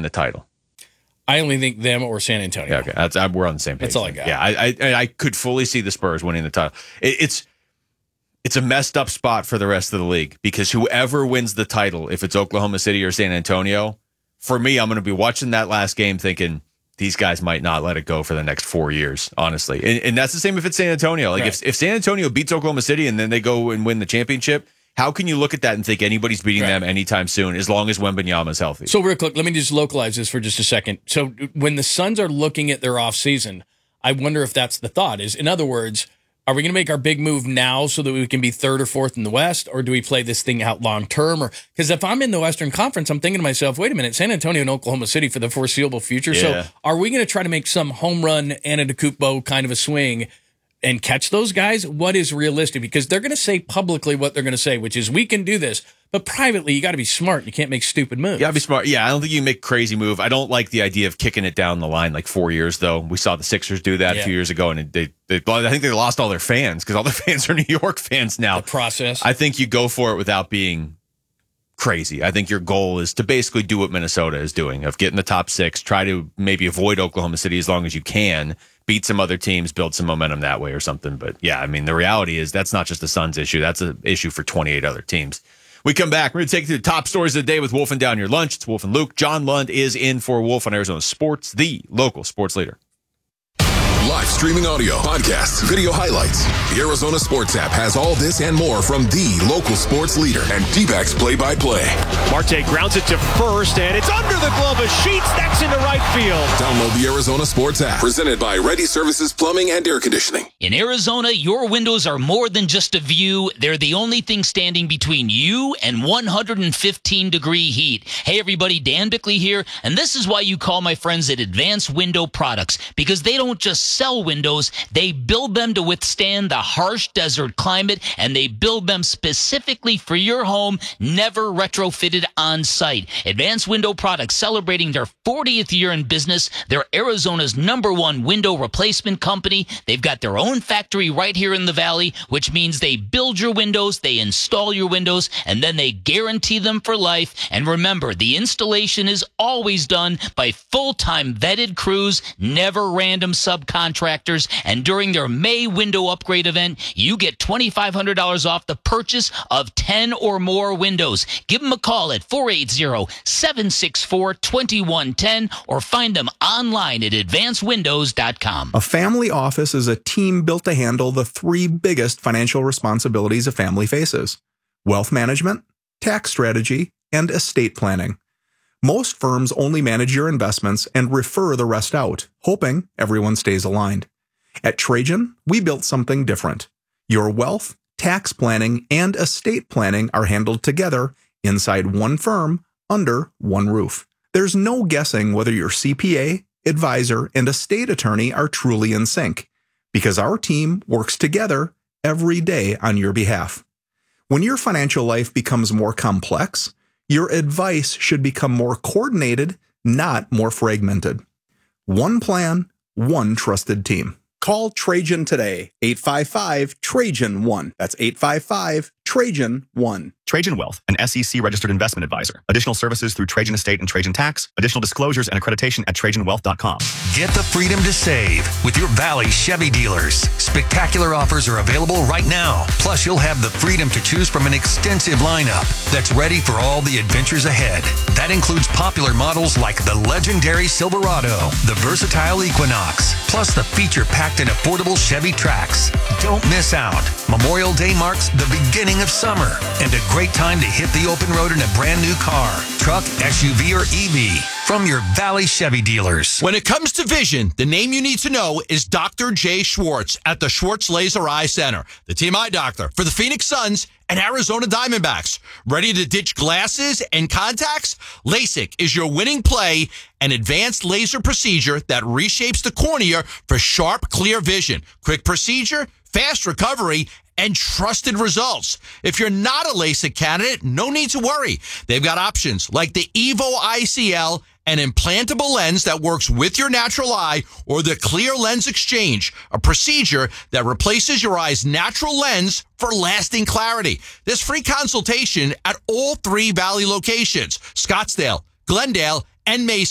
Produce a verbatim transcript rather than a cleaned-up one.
win the title? I only think them or San Antonio. Yeah, okay, that's, I, we're on the same page. That's all I got. Yeah, I, I I could fully see the Spurs winning the title. It, it's it's a messed up spot for the rest of the league because whoever wins the title, if it's Oklahoma City or San Antonio, for me, I'm going to be watching that last game thinking these guys might not let it go for the next four years, honestly. And, and that's the same if it's San Antonio. Like right. if, if San Antonio beats Oklahoma City and then they go and win the championship, how can you look at that and think anybody's beating right. them anytime soon as long as Wembanyama's healthy? So real quick, let me just localize this for just a second. So when the Suns are looking at their offseason, I wonder if that's the thought is, in other words, are we going to make our big move now so that we can be third or fourth in the West, or do we play this thing out long term? Or because if I'm in the Western Conference, I'm thinking to myself, wait a minute, San Antonio and Oklahoma City for the foreseeable future. Yeah. So are we going to try to make some home run Antetokounmpo kind of a swing and catch those guys? What is realistic? Because they're going to say publicly what they're going to say, which is we can do this. But privately, you got to be smart. You can't make stupid moves. You got to be smart. Yeah, I don't think you can make crazy move. I don't like the idea of kicking it down the line like four years, though. We saw the Sixers do that yeah. a few years ago, and they, they, I think they lost all their fans because all their fans are New York fans now. The process. I think you go for it without being crazy. I think your goal is to basically do what Minnesota is doing, of getting the top six, try to maybe avoid Oklahoma City as long as you can, beat some other teams, build some momentum that way or something. But, yeah, I mean, the reality is that's not just a Suns issue. That's an issue for twenty-eight other teams. We come back. We're going to take you to the top stories of the day with Wolf and Down Your Lunch. It's Wolf and Luke. John Lund is in for Wolf on Arizona Sports, the local sports leader. Live streaming audio, podcasts, video highlights. The Arizona Sports app has all this and more from the local sports leader and D-backs play-by-play. Marte grounds it to first, and it's under the glove of Sheets. That's into right field. Download the Arizona Sports app, presented by Ready Services Plumbing and Air Conditioning. In Arizona, your windows are more than just a view. They're the only thing standing between you and one hundred fifteen degree heat. Hey, everybody, Dan Bickley here, and this is why you call my friends at Advanced Window Products, because they don't just sell windows, they build them to withstand the harsh desert climate, and they build them specifically for your home, never retrofitted on site. Advanced Window Products, celebrating their fortieth year in business. They're Arizona's number one window replacement company. They've got their own factory right here in the valley, which means they build your windows, they install your windows, and then they guarantee them for life. And remember, the installation is always done by full-time vetted crews, never random subcontractors. Contractors, and during their May window upgrade event, you get twenty-five hundred dollars off the purchase of ten or more windows. Give them a call at four eight zero, seven six four, two one one zero or find them online at advanced windows dot com. A family office is a team built to handle the three biggest financial responsibilities a family faces: wealth management, tax strategy, and estate planning. Most firms only manage your investments and refer the rest out, hoping everyone stays aligned. At Trajan, we built something different. Your wealth, tax planning, and estate planning are handled together inside one firm, under one roof. There's no guessing whether your C P A, advisor, and estate attorney are truly in sync, because our team works together every day on your behalf. When your financial life becomes more complex, your advice should become more coordinated, not more fragmented. One plan, one trusted team. Call Trajan today, eight five five, Trajan one. That's eight five five, Trajan one. Trajan Wealth, an S E C-registered investment advisor. Additional services through Trajan Estate and Trajan Tax. Additional disclosures and accreditation at trajan wealth dot com. Get the freedom to save with your Valley Chevy dealers. Spectacular offers are available right now. Plus, you'll have the freedom to choose from an extensive lineup that's ready for all the adventures ahead. That includes popular models like the legendary Silverado, the versatile Equinox, plus the feature-packed and affordable Chevy Trax. Don't miss out. Memorial Day marks the beginning of summer and a great time to hit the open road in a brand new car, truck, S U V, or E V from your Valley Chevy dealers. When it comes to vision, the name you need to know is Doctor Jay Schwartz at the Schwartz Laser Eye Center, the team eye doctor for the Phoenix Suns and Arizona Diamondbacks. Ready to ditch glasses and contacts? LASIK is your winning play, an advanced laser procedure that reshapes the cornea for sharp, clear vision. Quick procedure, fast recovery, and trusted results. If you're not a LASIK candidate, no need to worry. They've got options like the Evo I C L, an implantable lens that works with your natural eye, or the Clear Lens Exchange, a procedure that replaces your eye's natural lens for lasting clarity. There's free consultation at all three Valley locations: Scottsdale, Glendale, and Mason.